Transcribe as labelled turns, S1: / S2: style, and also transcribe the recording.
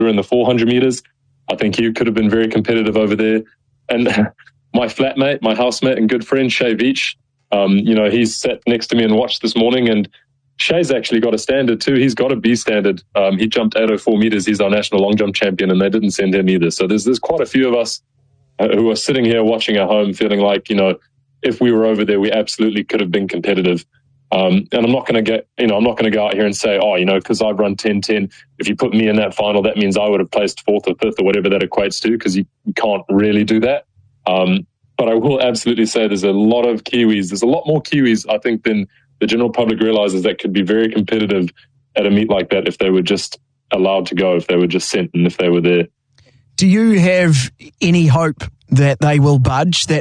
S1: we were in the 400 meters. I think he could have been very competitive over there. And my flatmate, my housemate and good friend, Shay Veach, he's sat next to me and watched this morning, and Shay's actually got a standard too. He's got a B standard. He jumped 804 meters. He's our national long jump champion, and they didn't send him either. So there's quite a few of us who are sitting here watching at home feeling like, if we were over there, we absolutely could have been competitive. And I'm not going to go out here and say, because I've run 10:10, if you put me in that final, that means I would have placed 4th or 5th or whatever that equates to, because you can't really do that. But I will absolutely say there's a lot of Kiwis. There's a lot more Kiwis, I think, than the general public realizes, that could be very competitive at a meet like that if they were just allowed to go, if they were just sent, and if they were there.
S2: Do you have any hope that they will budge, that